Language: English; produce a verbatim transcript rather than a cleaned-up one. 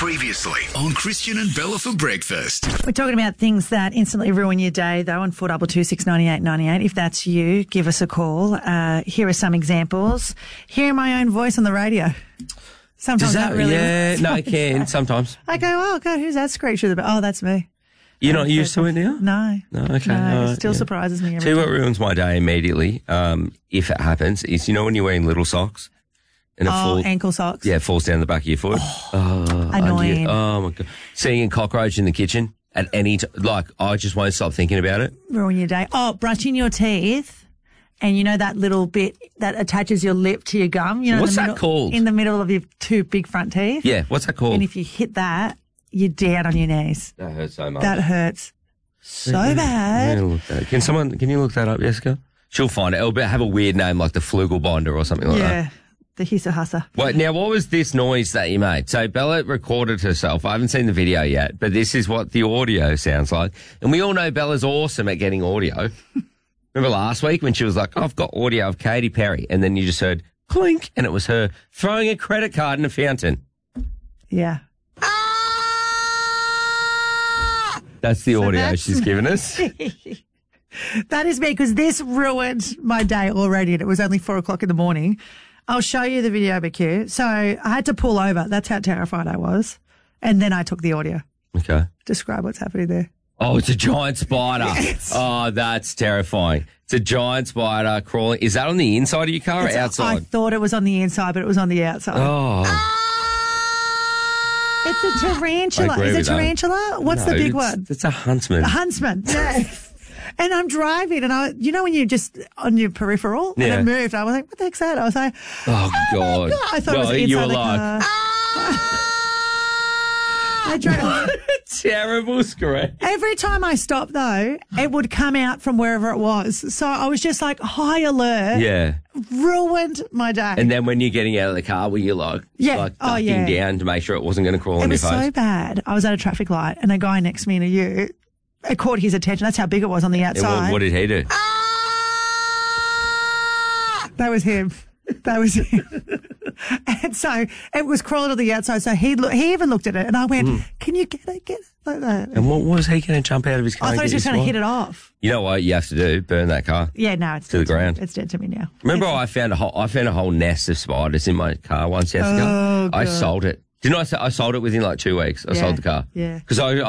Previously on Christian and Bella for breakfast. We're talking about things that instantly ruin your day, though, on four two two, six nine eight nine eight. If that's you, give us a call. Uh, here are some examples. Hearing my own voice on the radio. Sometimes Does that, that really yeah, no, I it can, sometimes. I go, oh, God, who's that screech through the... Oh, that's me. You're not used to it now? No. No, okay. No, all it right, still yeah. surprises me every Tell you what time. ruins my day immediately, um, if it happens, is, you know when you're wearing little socks? And it Oh, falls, ankle socks. yeah, it falls down the back of your foot. Oh, annoying. under- Oh, my God. Seeing a cockroach in the kitchen at any time, like, I just won't stop thinking about it. Ruin your day. Oh, brushing your teeth. And you know that little bit that attaches your lip to your gum? You know, in What's the that middle, called? In the middle of your two big front teeth. Yeah, what's that called? And if you hit that, you're down on your knees. That hurts so much. That hurts so Yeah, bad. look that. Can someone, can you look that up, Jessica? She'll find it. It'll be, have a weird name like the Flugelbinder or something like that. Yeah, the hissa hussa. Wait, now what was this noise that you made? So Bella recorded herself. I haven't seen the video yet, but this is what the audio sounds like. And we all know Bella's awesome at getting audio. Remember last week when she was like, I've got audio of Katy Perry, and then you just heard clink, and it was her throwing a credit card in a fountain. Yeah. That's the So audio that's- she's given us. That is me, because this ruined my day already, and it was only four o'clock in the morning. I'll show you the video, B Q. So I had to pull over. That's how terrified I was. And then I took the audio. Okay. Describe what's happening there. Oh, it's a giant spider. Yes. Oh, that's terrifying. It's a giant spider crawling. Is that on the inside of your car or It's- I outside? thought it was on the inside, but it was on the outside. Oh. It's a tarantula. I agree Is it with that. tarantula? What's No, the big it's, one? It's a huntsman. A huntsman. Yeah. And I'm driving, and I, you know, when you just on your peripheral, Yeah. and it moved. I was like, "What the heck's that?" I was like, Oh, God. God. I thought well, it was inside you were the like, car. I drove. terrible scream. Every time I stopped, though, it would come out from wherever it was. So I was just like high alert. Yeah. Ruined my day. And then when you're getting out of the car, were you like, Yeah. like Oh, ducking yeah. down to make sure it wasn't going to crawl it on your was face? so bad. I was at a traffic light, and a guy next to me in a ute, it caught his attention. That's how big it was on the and outside. what, what did he do? That was him. That was him. And so it was crawling on the outside. So he look, he even looked at it, and I went, Mm. "Can you get it? Get it like that?" And what was he going to jump out of his car? I and thought he was get just you going to hit swatted? it off. You know what you have to do? Burn that car. Yeah, no, it's To the dead ground. Me. It's dead to me now. Remember, It's- I found a whole I found a whole nest of spiders in my car once years ago. Oh, I God. sold it. Didn't I? Say, I sold it within like two weeks. I Yeah, sold the car. yeah. Because I